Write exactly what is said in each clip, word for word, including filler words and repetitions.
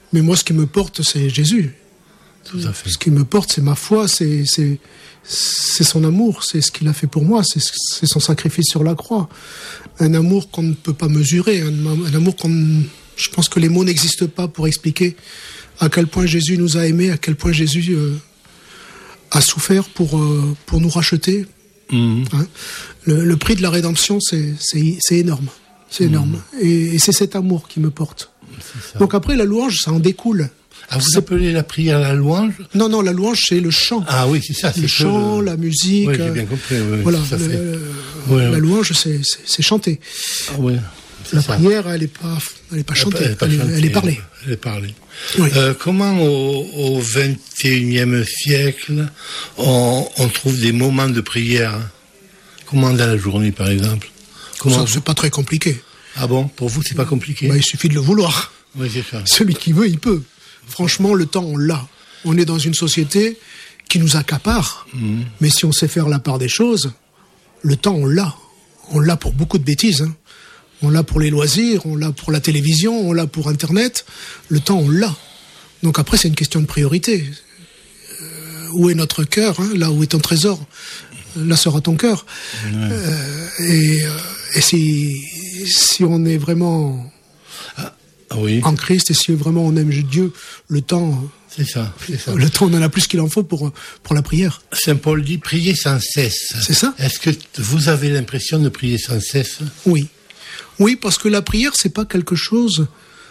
Mais moi, ce qui me porte, c'est Jésus. Tout à fait. Ce qui me porte, c'est ma foi, c'est, c'est, c'est son amour, c'est ce qu'il a fait pour moi, c'est, c'est son sacrifice sur la croix. Un amour qu'on ne peut pas mesurer, un, un amour qu'on, je pense que les mots n'existent pas pour expliquer à quel point Jésus nous a aimés, à quel point Jésus euh, a souffert pour, euh, pour nous racheter. Mmh. Hein, le, le prix de la rédemption, c'est, c'est, c'est énorme. C'est mmh. énorme. Et, et c'est cet amour qui me porte. Donc après, la louange, ça en découle. Ah, vous c'est... appelez la prière la louange ? Non, non, la louange, c'est le chant. Ah oui, c'est ça. C'est le chant, le... la musique. Oui, j'ai bien compris. Oui, voilà, tout à fait. Le, oui, la oui. louange, c'est, c'est, c'est chanter. Ah oui. La ça. prière, elle n'est pas, elle est pas chantée, elle est, pas elle, chantée, elle est parlée. Elle est parlée. Oui. Euh, comment au, au vingt et unième siècle, on, on trouve des moments de prière ? Comment dans la journée, par exemple ? Comment... Ça, c'est pas très compliqué. Ah bon ? Pour vous, c'est pas compliqué ? Bah, il suffit de le vouloir. Oui, c'est ça. Celui qui veut, il peut. Franchement, le temps, on l'a. On est dans une société qui nous accapare. Mmh. Mais si on sait faire la part des choses, le temps, on l'a. On l'a pour beaucoup de bêtises. Hein. On l'a pour les loisirs, on l'a pour la télévision, on l'a pour Internet. Le temps, on l'a. Donc après, c'est une question de priorité. Euh, où est notre cœur, hein ? Là où est ton trésor, là sera ton cœur. Ouais. Euh, et euh, et si, si on est vraiment ah, oui. en Christ, et si vraiment on aime Dieu, le temps... C'est ça, c'est ça. Le temps, on en a plus qu'il en faut pour, pour la prière. Saint Paul dit, priez sans cesse. C'est ça. Est-ce que vous avez l'impression de prier sans cesse ? Oui. Oui, parce que la prière, c'est pas quelque chose...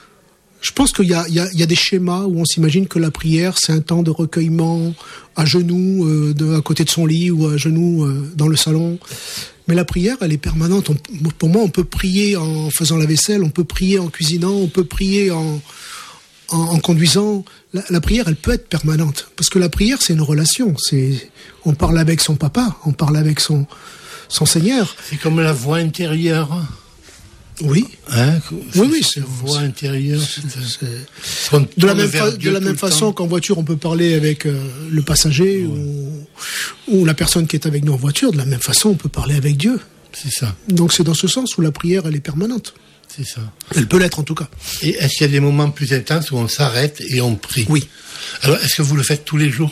Je pense qu'il y a, il y a, il y a des schémas où on s'imagine que la prière, c'est un temps de recueillement à genoux, euh, de, à côté de son lit, ou à genoux euh, dans le salon. Mais la prière, elle est permanente. On, pour moi, on peut prier en faisant la vaisselle, on peut prier en cuisinant, on peut prier en, en, en conduisant. La, la prière, elle peut être permanente. Parce que la prière, c'est une relation. C'est, on parle avec son papa, on parle avec son, son Seigneur. C'est comme la voix intérieure. Oui. Hein, c'est, oui, oui, c'est voix intérieure. C'est, c'est... De la même, fa- de la même façon qu'en voiture, on peut parler avec euh, le passager ouais. ou, ou la personne qui est avec nous en voiture. De la même façon, on peut parler avec Dieu. C'est ça. Donc c'est dans ce sens où la prière, elle est permanente. C'est ça. Elle peut l'être en tout cas. Et est-ce qu'il y a des moments plus intenses où on s'arrête et on prie ? Oui. Alors, est-ce que vous le faites tous les jours ?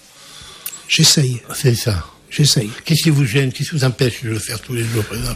J'essaye. C'est ça. J'essaye. Qu'est-ce qui vous gêne ? Qu'est-ce qui vous empêche de le faire tous les jours, par exemple ?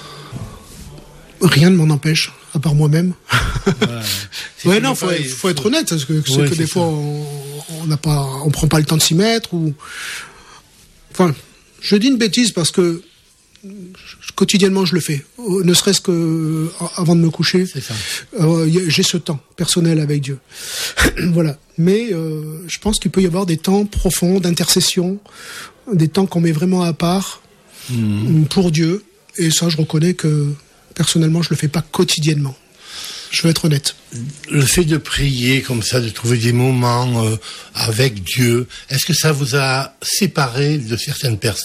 Rien ne m'en empêche, à part moi-même. Voilà. Ouais, non, faut, faut, faut être honnête, parce que, c'est ouais, que c'est des ça. fois, on n'a pas, on prend pas le temps de s'y mettre, ou, enfin, je dis une bêtise parce que quotidiennement je le fais, ne serait-ce que avant de me coucher. C'est ça. Euh, j'ai ce temps personnel avec Dieu. Voilà. Mais euh, je pense qu'il peut y avoir des temps profonds d'intercession, des temps qu'on met vraiment à part mmh. pour Dieu. Et ça, je reconnais que personnellement, je le fais pas quotidiennement. Je veux être honnête. Le fait de prier comme ça, de trouver des moments euh, avec Dieu, est-ce que ça vous a séparé de certaines personnes ?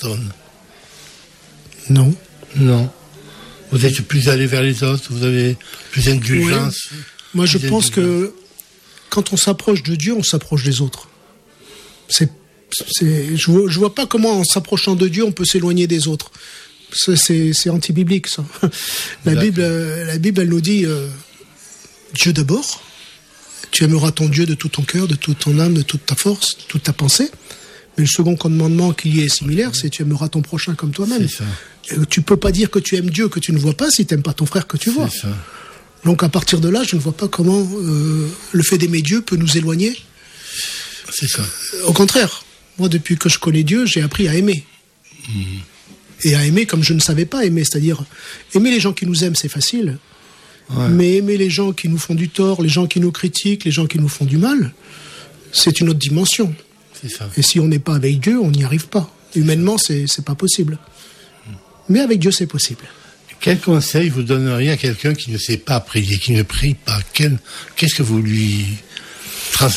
Non. Non. Vous êtes plus allé vers les autres, vous avez plus d'indulgence. Oui. Moi, je pense que quand on s'approche de Dieu, on s'approche des autres. C'est, c'est, je vois, je vois pas comment, en s'approchant de Dieu, on peut s'éloigner des autres. C'est, c'est, c'est anti-biblique, ça. La D'accord. Bible, la Bible, elle nous dit euh, Dieu d'abord. Tu aimeras ton Dieu de tout ton cœur, de toute ton âme, de toute ta force, de toute ta pensée. Mais le second commandement qui y est similaire, c'est tu aimeras ton prochain comme toi-même. C'est ça. Et tu peux pas dire que tu aimes Dieu que tu ne vois pas si tu n'aimes pas ton frère que tu vois. C'est ça. Donc à partir de là, je ne vois pas comment euh, le fait d'aimer Dieu peut nous éloigner. C'est ça. Au contraire, moi depuis que je connais Dieu, j'ai appris à aimer. Mmh. Et à aimer comme je ne savais pas aimer, c'est-à-dire aimer les gens qui nous aiment, c'est facile. Ouais. Mais aimer les gens qui nous font du tort, les gens qui nous critiquent, les gens qui nous font du mal, c'est une autre dimension. C'est ça. Et si on n'est pas avec Dieu, on n'y arrive pas. Humainement, c'est, c'est pas possible. Mmh. Mais avec Dieu, c'est possible. Quel conseil vous donneriez à quelqu'un qui ne sait pas prier, qui ne prie pas ? Quel, Qu'est-ce que vous lui transmettriez ?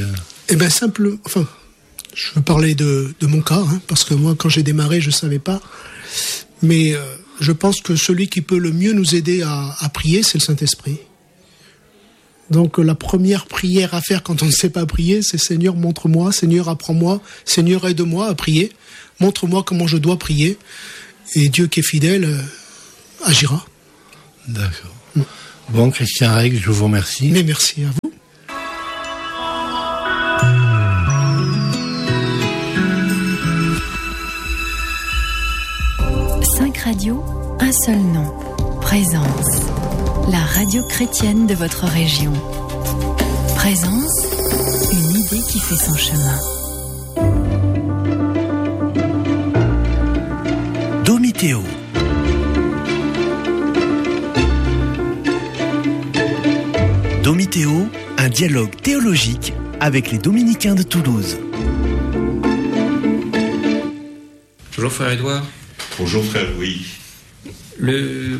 Eh bien, simple. Enfin, je veux parler de, de mon cas, hein, parce que moi, quand j'ai démarré, je ne savais pas. Mais euh, je pense que celui qui peut le mieux nous aider à, à prier, c'est le Saint-Esprit. Donc, euh, la première prière à faire quand on ne sait pas prier, c'est « Seigneur, montre-moi, Seigneur, apprends-moi, Seigneur, aide-moi à prier, montre-moi comment je dois prier. » Et Dieu qui est fidèle euh, agira. D'accord. Mm. Bon, Christian Règle, je vous remercie. Mais merci à vous. Radio, un seul nom, Présence, la radio chrétienne de votre région. Présence, une idée qui fait son chemin. Domitéo. Domitéo, un dialogue théologique avec les dominicains de Toulouse. Bonjour frère Édouard. Bonjour frère Louis. Le,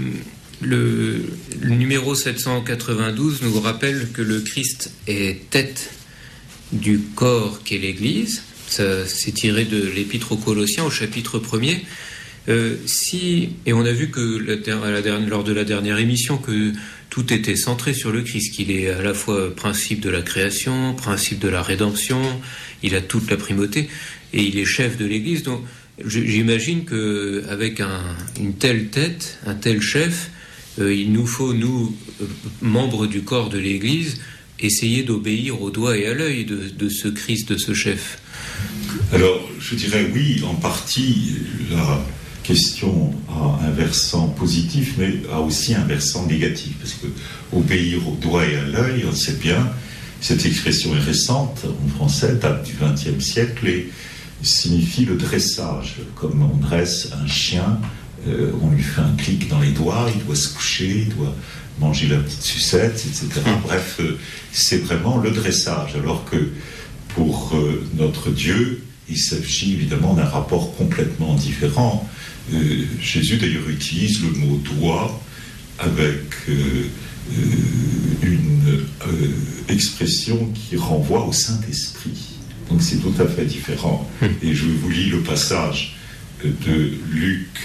le, le numéro sept cent quatre-vingt-douze nous rappelle que le Christ est tête du corps qu'est l'Église. Ça, c'est tiré de l'Épître aux Colossiens au chapitre premier. Euh, si, et on a vu que la, à la dernière, lors de la dernière émission que tout était centré sur le Christ, qu'il est à la fois principe de la création, principe de la rédemption, il a toute la primauté et il est chef de l'Église. Donc j'imagine qu'avec un, une telle tête, un tel chef, euh, il nous faut, nous, euh, membres du corps de l'Église, essayer d'obéir au doigt et à l'œil de, de ce Christ, de ce chef. Alors, je dirais oui, en partie, la question a un versant positif, mais a aussi un versant négatif, parce que obéir au doigt et à l'œil, on sait bien, cette expression est récente, en français, date du vingtième siècle, et signifie le dressage. Comme on dresse un chien, euh, on lui fait un clic dans les doigts, il doit se coucher, il doit manger la petite sucette, et cetera. Bref, euh, c'est vraiment le dressage. Alors que pour euh, notre Dieu, il s'agit évidemment d'un rapport complètement différent. Euh, Jésus d'ailleurs utilise le mot doigt avec euh, euh, une euh, expression qui renvoie au Saint-Esprit. Donc c'est tout à fait différent. Et je vous lis le passage de Luc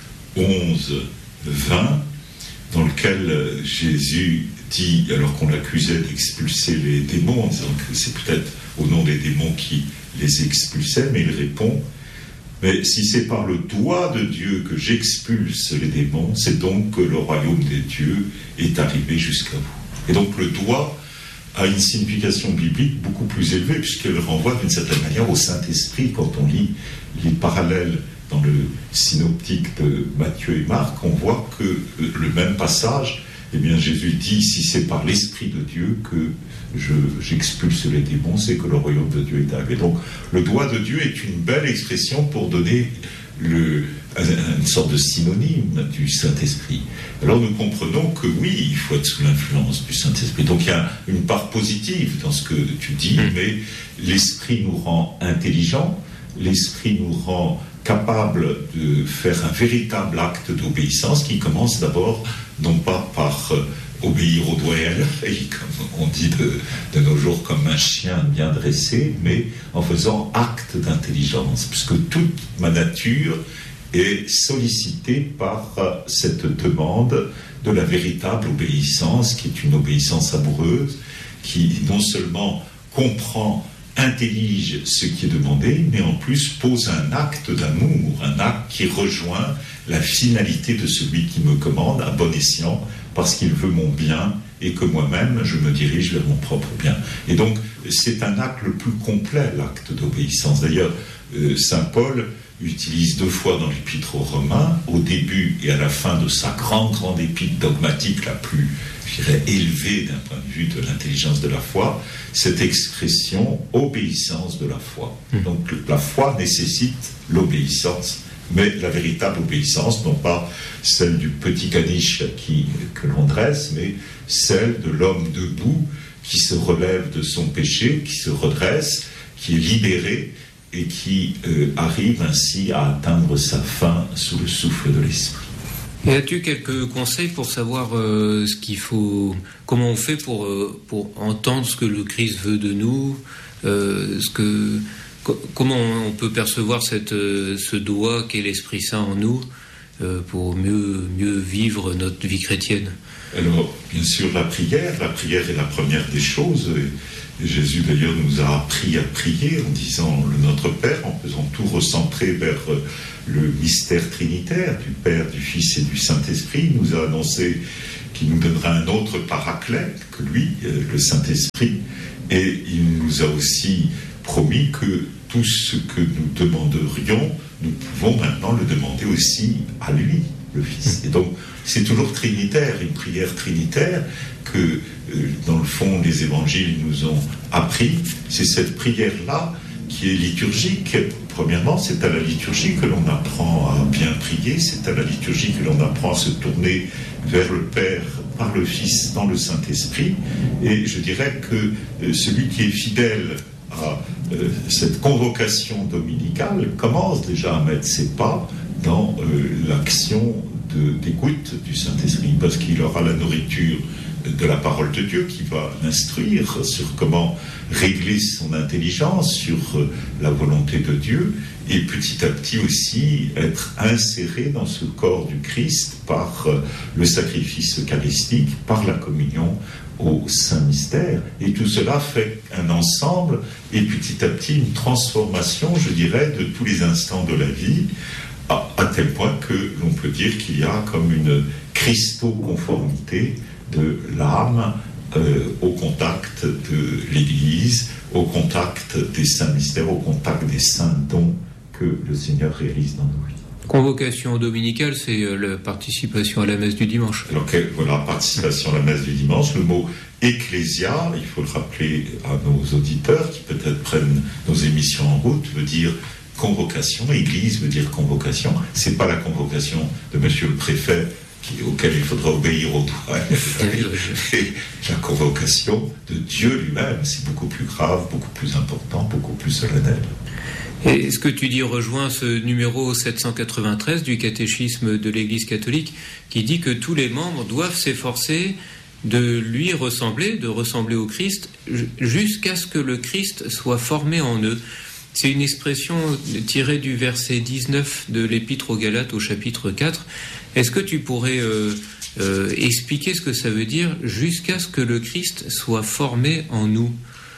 onze, vingt, dans lequel Jésus dit, alors qu'on l'accusait d'expulser les démons, en disant que c'est peut-être au nom des démons qui les expulsait, mais il répond, mais si c'est par le doigt de Dieu que j'expulse les démons, c'est donc que le royaume des dieux est arrivé jusqu'à vous. Et donc le doigt a une signification biblique beaucoup plus élevée, puisqu'elle renvoie d'une certaine manière au Saint-Esprit. Quand on lit les parallèles dans le synoptique de Matthieu et Marc, on voit que le même passage, eh bien Jésus dit, si c'est par l'Esprit de Dieu que je, j'expulse les démons, c'est que le royaume de Dieu est arrivé. Donc le doigt de Dieu est une belle expression pour donner le, une sorte de synonyme du Saint-Esprit. Alors nous comprenons que oui, il faut être sous l'influence du Saint-Esprit. Donc il y a une part positive dans ce que tu dis, mais l'Esprit nous rend intelligents, l'Esprit nous rend capable de faire un véritable acte d'obéissance qui commence d'abord, non pas par euh, obéir au doigt et à l'œil, comme on dit de, de nos jours, comme un chien bien dressé, mais en faisant acte d'intelligence, puisque toute ma nature est sollicitée par euh, cette demande de la véritable obéissance, qui est une obéissance amoureuse, qui non seulement comprend, intellige ce qui est demandé, mais en plus pose un acte d'amour, un acte qui rejoint la finalité de celui qui me commande à bon escient, parce qu'il veut mon bien et que moi-même je me dirige vers mon propre bien. Et donc c'est un acte le plus complet, l'acte d'obéissance. D'ailleurs, euh, saint Paul utilise deux fois dans l'Épître aux Romains, au début et à la fin de sa grande, grande épître dogmatique, la plus, je dirais, élevée d'un point de vue de l'intelligence de la foi, cette expression « obéissance de la foi ». Donc la foi nécessite l'obéissance, mais la véritable obéissance, non pas celle du petit caniche qui, que l'on dresse, mais celle de l'homme debout qui se relève de son péché, qui se redresse, qui est libéré, et qui euh, arrive ainsi à atteindre sa fin sous le souffle de l'Esprit. Et as-tu quelques conseils pour savoir euh, ce qu'il faut, comment on fait pour euh, pour entendre ce que le Christ veut de nous, euh, ce que co- comment on peut percevoir cette euh, ce doigt qu'est l'Esprit Saint en nous euh, pour mieux mieux vivre notre vie chrétienne? Alors, bien sûr, la prière, la prière est la première des choses. Et Jésus d'ailleurs nous a appris à prier en disant le Notre Père, en faisant tout recentrer vers le mystère trinitaire du Père, du Fils et du Saint-Esprit. Il nous a annoncé qu'il nous donnera un autre paraclet que lui, le Saint-Esprit, et il nous a aussi promis que tout ce que nous demanderions, nous pouvons maintenant le demander aussi à lui, le Fils. Et donc, c'est toujours trinitaire, une prière trinitaire que, euh, dans le fond, les évangiles nous ont appris. C'est cette prière-là qui est liturgique. Premièrement, c'est à la liturgie que l'on apprend à bien prier, c'est à la liturgie que l'on apprend à se tourner vers le Père par le Fils dans le Saint-Esprit. Et je dirais que euh, celui qui est fidèle à euh, cette convocation dominicale commence déjà à mettre ses pas dans euh, l'action de, d'écoute du Saint-Esprit, parce qu'il aura la nourriture de la parole de Dieu qui va l'instruire sur comment régler son intelligence, sur euh, la volonté de Dieu, et petit à petit aussi être inséré dans ce corps du Christ par euh, le sacrifice eucharistique, par la communion au Saint-Mystère. Et tout cela fait un ensemble et petit à petit une transformation, je dirais, de tous les instants de la vie, à, à tel point que l'on peut dire qu'il y a comme une christo-conformité de l'âme euh, au contact de l'Église, au contact des saints mystères, au contact des saints dons que le Seigneur réalise dans nos vies. Convocation dominicale, c'est euh, la participation à la messe du dimanche. Alors, voilà, participation à la messe du dimanche. Le mot ecclésia, il faut le rappeler à nos auditeurs qui peut-être prennent nos émissions en route, veut dire convocation. Église veut dire convocation. C'est pas la convocation de Monsieur le Préfet qui, auquel il faudra obéir au doigt. Et la convocation de Dieu lui-même, c'est beaucoup plus grave, beaucoup plus important, beaucoup plus solennel. Et ce que tu dis rejoint ce numéro sept cent quatre-vingt-treize du catéchisme de l'Église catholique qui dit que tous les membres doivent s'efforcer de lui ressembler, de ressembler au Christ, jusqu'à ce que le Christ soit formé en eux. C'est une expression tirée du verset dix-neuf de l'Épître aux Galates au chapitre quatre. Est-ce que tu pourrais euh, euh, expliquer ce que ça veut dire « jusqu'à ce que le Christ soit formé en nous » ?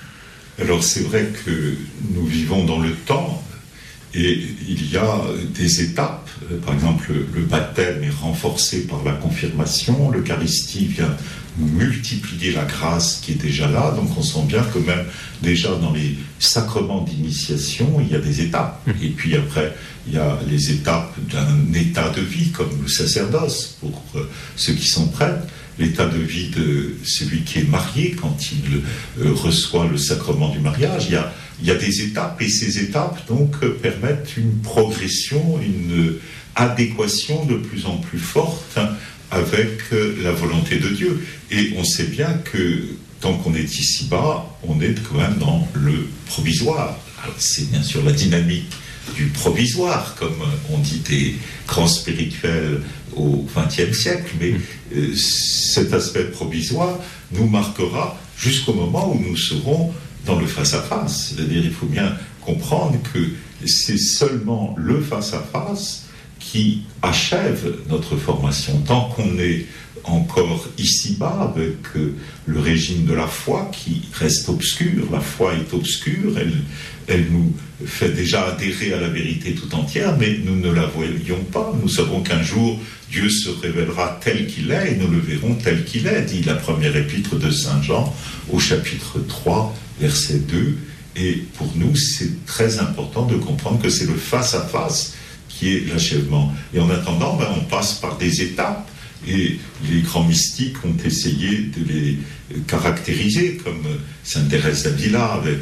Alors c'est vrai que nous vivons dans le temps et il y a des étapes. Par exemple, le baptême est renforcé par la confirmation, l'Eucharistie vient multiplier la grâce qui est déjà là, donc on sent bien que même déjà dans les sacrements d'initiation, il y a des étapes. Et puis après, il y a les étapes d'un état de vie, comme le sacerdoce, pour ceux qui sont prêtres. L'état de vie de celui qui est marié, quand il euh, reçoit le sacrement du mariage, il y a, il y a des étapes, et ces étapes donc euh, permettent une progression, une euh, adéquation de plus en plus forte hein, avec euh, la volonté de Dieu. Et on sait bien que tant qu'on est ici-bas, on est quand même dans le provisoire. Alors, c'est bien sûr la dynamique du provisoire, comme on dit des grands spirituels au vingtième siècle, mais euh, cet aspect provisoire nous marquera jusqu'au moment où nous serons dans le face-à-face. C'est-à-dire, il faut bien comprendre que c'est seulement le face-à-face qui achève notre formation. Tant qu'on est encore ici-bas avec euh, le régime de la foi qui reste obscur, la foi est obscure, elle, elle nous fait déjà adhérer à la vérité tout entière, mais nous ne la voyons pas. Nous savons qu'un jour Dieu se révélera tel qu'il est et nous le verrons tel qu'il est, dit la première épître de Saint Jean au chapitre trois, verset deux. Et pour nous, c'est très important de comprendre que c'est le face-à-face qui est l'achèvement. Et en attendant, ben, on passe par des étapes. Et les grands mystiques ont essayé de les caractériser, comme Sainte Thérèse d'Avila avec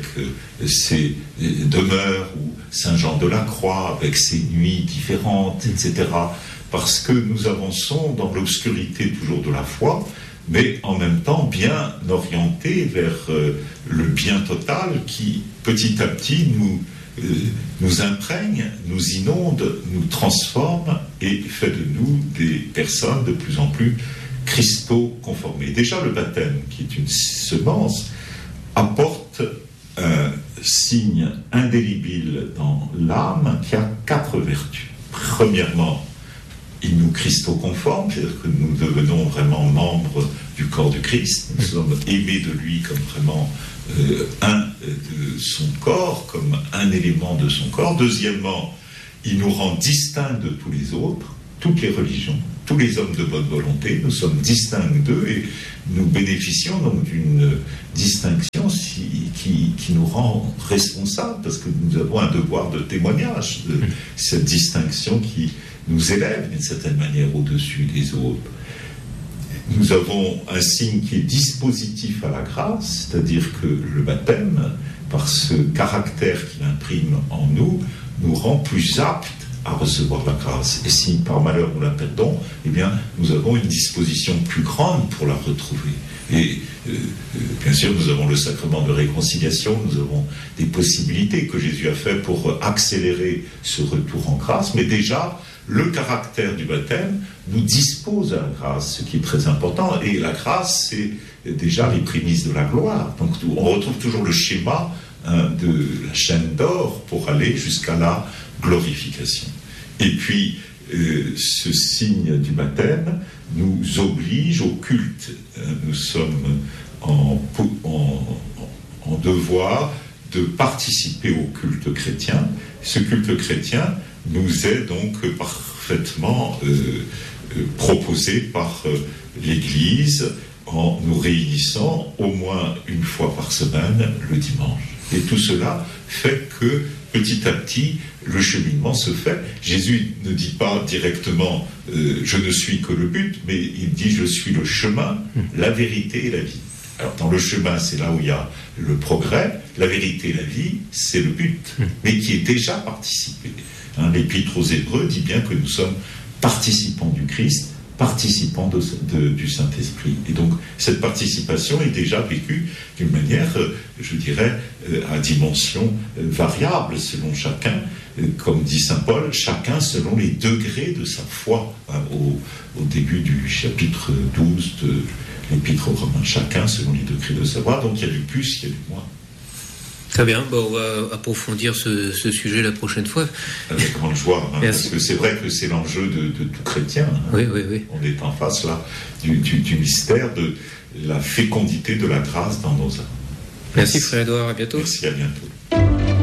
ses demeures, ou Saint Jean de la Croix avec ses nuits différentes, et cetera. Parce que nous avançons dans l'obscurité toujours de la foi, mais en même temps bien orientés vers le bien total qui, petit à petit, nous Euh, nous imprègne, nous inonde, nous transforme et fait de nous des personnes de plus en plus Christo-conformées. Déjà, le baptême, qui est une semence, apporte un signe indélébile dans l'âme qui a quatre vertus. Premièrement, il nous Christo-conforme, c'est-à-dire que nous devenons vraiment membres du corps du Christ, nous sommes aimés de lui comme vraiment Euh, un de son corps, comme un élément de son corps. Deuxièmement, il nous rend distincts de tous les autres, toutes les religions, tous les hommes de bonne volonté, nous sommes distincts d'eux et nous bénéficions donc d'une distinction si, qui, qui nous rend responsables, parce que nous avons un devoir de témoignage de cette distinction qui nous élève d'une certaine manière au-dessus des autres. Nous avons un signe qui est dispositif à la grâce, c'est-à-dire que le baptême, par ce caractère qu'il imprime en nous, nous rend plus aptes à recevoir la grâce. Et si par malheur nous la perdons, eh bien, nous avons une disposition plus grande pour la retrouver. Et euh, bien sûr, nous avons le sacrement de réconciliation, nous avons des possibilités que Jésus a fait pour accélérer ce retour en grâce, mais déjà, le caractère du baptême nous dispose à la grâce, ce qui est très important. Et la grâce, c'est déjà les prémices de la gloire. Donc on retrouve toujours le schéma hein, de la chaîne d'or pour aller jusqu'à la glorification. Et puis, euh, ce signe du baptême nous oblige au culte. Nous sommes en, en, en devoir de participer au culte chrétien. Ce culte chrétien nous est donc parfaitement euh, euh, proposé par euh, l'Église en nous réunissant au moins une fois par semaine le dimanche. Et tout cela fait que petit à petit le cheminement se fait. Jésus ne dit pas directement euh, je ne suis que le but, mais il dit je suis le chemin, la vérité et la vie. Alors dans le chemin, c'est là où il y a le progrès, la vérité et la vie, c'est le but, mais qui est déjà participé. Hein, l'Épître aux Hébreux dit bien que nous sommes participants du Christ, participants de, de, du Saint-Esprit. Et donc cette participation est déjà vécue d'une manière, euh, je dirais, euh, à dimension euh, variable selon chacun, euh, comme dit saint Paul, chacun selon les degrés de sa foi, hein, au, au début du chapitre douze de l'Épître aux Romains, chacun selon les degrés de sa foi. Donc il y a du plus, il y a du moins. Très bien, bon, on va approfondir ce, ce sujet la prochaine fois. Avec grande joie, hein, parce que c'est vrai que c'est l'enjeu de, de tout chrétien. Hein. Oui, oui, oui. On est en face là du, du, du mystère de la fécondité de la grâce dans nos âmes. Merci, Merci frère Édouard, à bientôt. Merci, à bientôt.